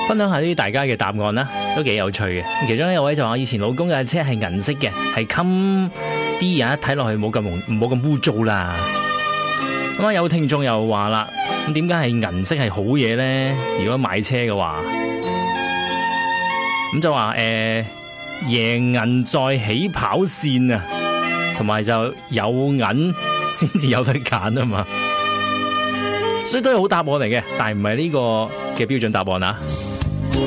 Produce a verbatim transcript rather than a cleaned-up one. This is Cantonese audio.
分享下呢啲大家嘅答案啦，都幾有趣嘅。其中有位就話以前老公嘅車係銀色嘅，係襟啲啊，睇落去冇咁冇咁污糟啦。咁啊有聽眾又話啦，咁點解係銀色係好嘢咧？如果買車嘅話，咁就話誒贏銀在起跑線啊，同埋就有銀先至有得揀啊嘛。所以都係好答案嚟嘅，但係唔係呢個嘅標準答案啊。